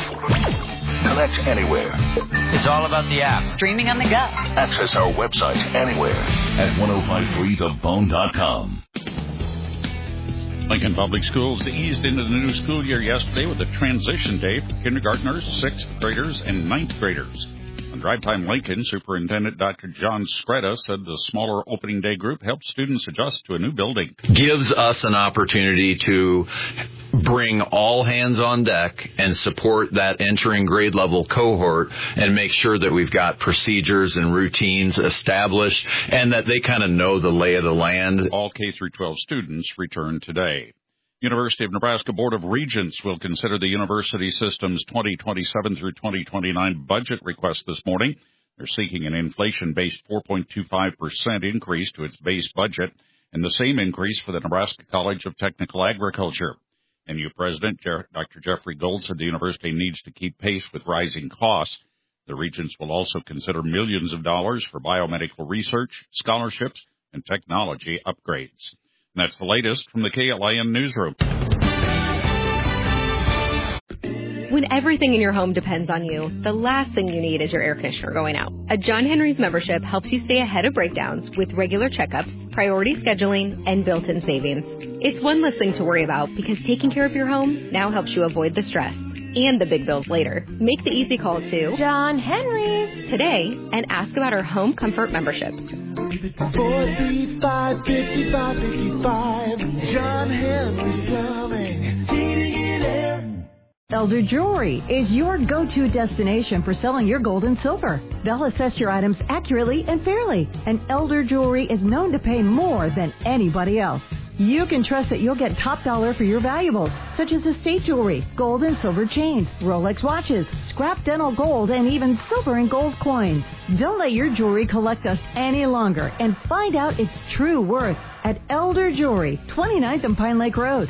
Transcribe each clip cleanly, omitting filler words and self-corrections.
Connect anywhere. It's all about the app. Streaming on the go. Access our website anywhere at 1053thebone.com. Lincoln Public Schools eased into the new school year yesterday with a transition day for kindergartners, 6th graders, and 9th graders. On Drive Time Lincoln, Superintendent Dr. John Scretta said the smaller opening day group helps students adjust to a new building. Gives us an opportunity to bring all hands on deck and support that entering grade level cohort and make sure that we've got procedures and routines established and that they kind of know the lay of the land. All K-12 students return today. University of Nebraska Board of Regents will consider the university system's 2027 through 2029 budget request this morning. They're seeking an inflation-based 4.25% increase to its base budget and the same increase for the Nebraska College of Technical Agriculture. NU President Dr. Jeffrey Gold said the university needs to keep pace with rising costs. The Regents will also consider millions of dollars for biomedical research, scholarships, and technology upgrades. And that's the latest from the KLIN Newsroom. When everything in your home depends on you, the last thing you need is your air conditioner going out. A John Henry's membership helps you stay ahead of breakdowns with regular checkups, priority scheduling, and built-in savings. It's one less thing to worry about because taking care of your home now helps you avoid the stress and the big bills later. Make the easy call to John Henry's today and ask about our home comfort memberships. 435-5555. John Henry's Plumbing. Heating and air. Elder Jewelry is your go-to destination for selling your gold and silver. They'll assess your items accurately and fairly, and Elder Jewelry is known to pay more than anybody else. You can trust that you'll get top dollar for your valuables, such as estate jewelry, gold and silver chains, Rolex watches, scrap dental gold, and even silver and gold coins. Don't let your jewelry collect us any longer and find out its true worth at Elder Jewelry, 29th and Pine Lake Road.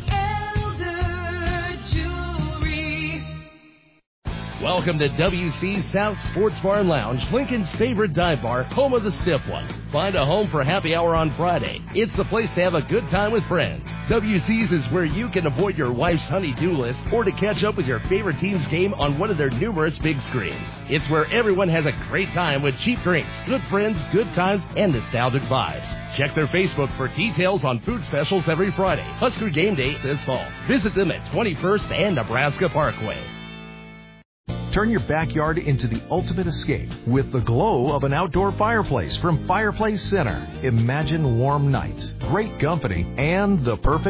Welcome to WC's South Sports Bar and Lounge, Lincoln's favorite dive bar, home of the stiff one. Find a home for happy hour on Friday. It's the place to have a good time with friends. WC's is where you can avoid your wife's honey-do list or to catch up with your favorite team's game on one of their numerous big screens. It's where everyone has a great time with cheap drinks, good friends, good times, and nostalgic vibes. Check their Facebook for details on food specials every Friday. Husker game day this fall. Visit them at 21st and Nebraska Parkway. Turn your backyard into the ultimate escape with the glow of an outdoor fireplace from Fireplace Center. Imagine warm nights, great company, and the perfect